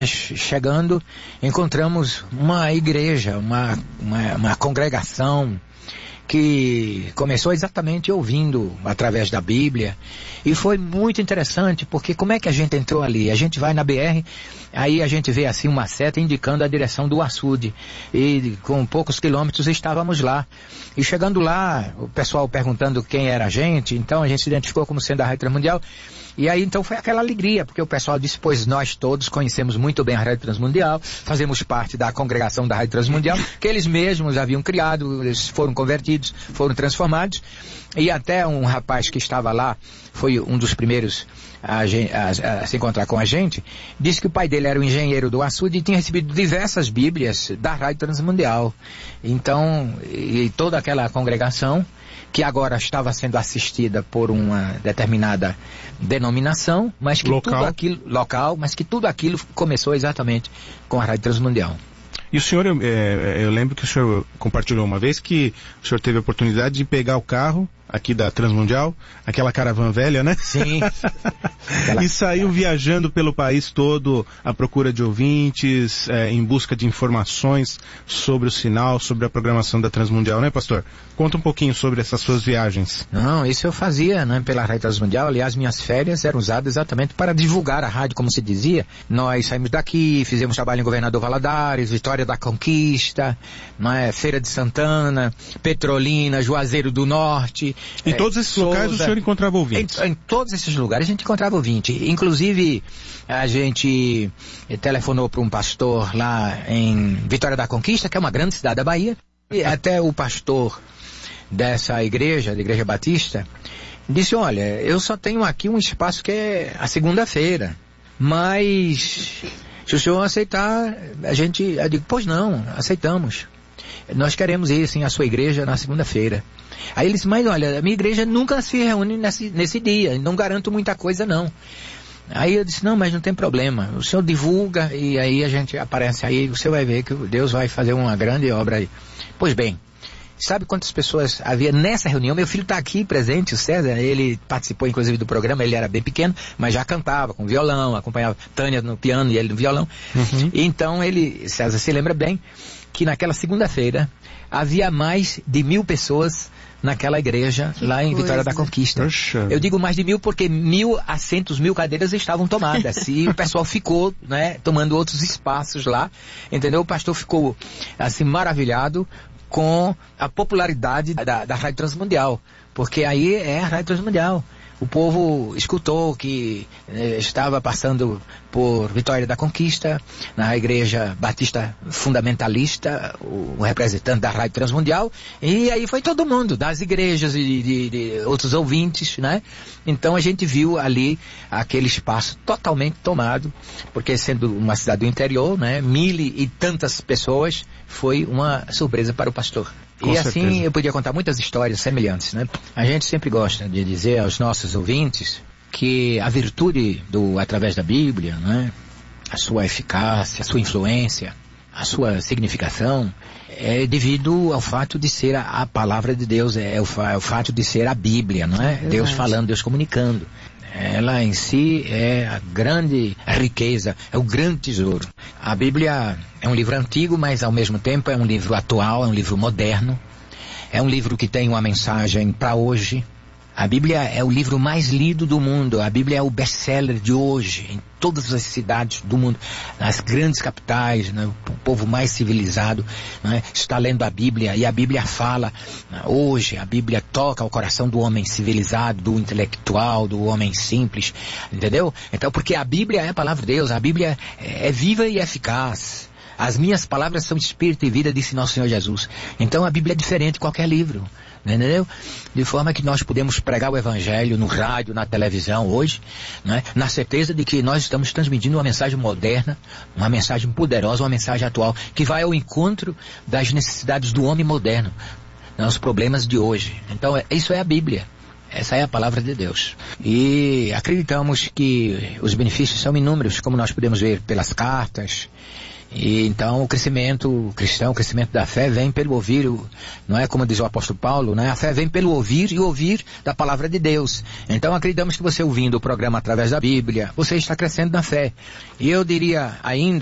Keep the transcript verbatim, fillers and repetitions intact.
chegando, encontramos uma igreja, uma, uma, uma congregação que começou exatamente ouvindo através da Bíblia, e foi muito interessante, porque como é que a gente entrou ali? A gente vai na B R, aí a gente vê assim uma seta indicando a direção do açude, e com poucos quilômetros estávamos lá, e chegando lá, o pessoal perguntando quem era a gente, então a gente se identificou como sendo a Rádio Transmundial, e aí então foi aquela alegria, porque o pessoal disse, pois nós todos conhecemos muito bem a Rádio Transmundial, fazemos parte da congregação da Rádio Transmundial, que eles mesmos haviam criado, eles foram convertidos, foram transformados, e até um rapaz que estava lá, foi um dos primeiros a, a, a se encontrar com a gente, disse que o pai dele era um engenheiro do açude e tinha recebido diversas bíblias da Rádio Transmundial. Então, e toda aquela congregação, que agora estava sendo assistida por uma determinada denominação, mas que local. tudo aquilo, local, mas que tudo aquilo começou exatamente com a Rádio Transmundial. E o senhor, é, eu lembro que o senhor compartilhou uma vez que o senhor teve a oportunidade de pegar o carro aqui da Transmundial, aquela caravana velha, né? Sim. E saiu viajando pelo país todo à procura de ouvintes, é, em busca de informações sobre o sinal, sobre a programação da Transmundial, né, pastor? Conta um pouquinho sobre essas suas viagens. Não, isso eu fazia, né, pela Rádio Transmundial. Aliás, minhas férias eram usadas exatamente para divulgar a rádio, como se dizia. Nós saímos daqui, fizemos trabalho em Governador Valadares, Vitória da Conquista, né, Feira de Santana, Petrolina, Juazeiro do Norte. Em é, todos esses Souza, locais o senhor encontrava ouvinte? Em, em todos esses lugares a gente encontrava ouvinte. Inclusive, a gente telefonou para um pastor lá em Vitória da Conquista, que é uma grande cidade da Bahia, e até o pastor dessa igreja, da Igreja Batista, disse, olha, eu só tenho aqui um espaço que é a segunda-feira, mas se o senhor aceitar, a gente, eu digo, pois não, aceitamos. Nós queremos ir, sim, à sua igreja na segunda-feira. Aí ele disse, mas olha, a minha igreja nunca se reúne nesse, nesse dia, não garanto muita coisa não. Aí eu disse, não, mas não tem problema, o senhor divulga e aí a gente aparece aí, você vai ver que Deus vai fazer uma grande obra aí. Pois bem, sabe quantas pessoas havia nessa reunião? Meu filho está aqui presente, o César, ele participou inclusive do programa, ele era bem pequeno, mas já cantava com violão, acompanhava Tânia no piano e ele no violão. Uhum. Então ele, César se lembra bem, que naquela segunda-feira havia mais de mil pessoas naquela igreja que lá em coisa. Vitória da Conquista. Poxa. Eu digo mais de mil porque mil assentos, mil cadeiras estavam tomadas e o pessoal ficou, né, tomando outros espaços lá, entendeu? O pastor ficou assim maravilhado com a popularidade da, da Rádio Transmundial, porque aí é a Rádio Transmundial. O povo escutou que eh, estava passando por Vitória da Conquista, na Igreja Batista Fundamentalista, o, o representante da Rádio Transmundial, e aí foi todo mundo, das igrejas e de, de outros ouvintes, né? Então a gente viu ali aquele espaço totalmente tomado, porque sendo uma cidade do interior, né? Mil e tantas pessoas, foi uma surpresa para o pastor. Com e certeza. Assim eu podia contar muitas histórias semelhantes, né? A gente sempre gosta de dizer aos nossos ouvintes que a virtude do através da Bíblia, né? A sua eficácia, a sua influência, a sua significação é devido ao fato de ser a, a palavra de Deus, é o, é o fato de ser a Bíblia, não é? É Deus falando, Deus comunicando. Ela em si é a grande riqueza, é o grande tesouro. A Bíblia é um livro antigo, mas ao mesmo tempo é um livro atual, é um livro moderno. É um livro que tem uma mensagem para hoje. A Bíblia é o livro mais lido do mundo. A Bíblia é o best-seller de hoje, em todas as cidades do mundo, nas grandes capitais, né? O povo mais civilizado, né? Está lendo a Bíblia, e a Bíblia fala, né? Hoje a Bíblia toca o coração do homem civilizado, do intelectual, do homem simples, entendeu? Então, porque a Bíblia é a palavra de Deus, a Bíblia é, é viva e eficaz. As minhas palavras são espírito e vida, disse nosso Senhor Jesus. Então a Bíblia é diferente de qualquer livro, entendeu? De forma que nós podemos pregar o Evangelho no rádio, na televisão hoje, né? Na certeza de que nós estamos transmitindo uma mensagem moderna, uma mensagem poderosa, uma mensagem atual, que vai ao encontro das necessidades do homem moderno, né? Os problemas de hoje. Então isso é a Bíblia. Essa é a palavra de Deus. E acreditamos que os benefícios são inúmeros, como nós podemos ver pelas cartas. E então o crescimento cristão, o crescimento da fé vem pelo ouvir, não é como diz o apóstolo Paulo, né? A fé vem pelo ouvir e ouvir da palavra de Deus. Então acreditamos que você ouvindo o programa através da Bíblia, você está crescendo na fé. E eu diria ainda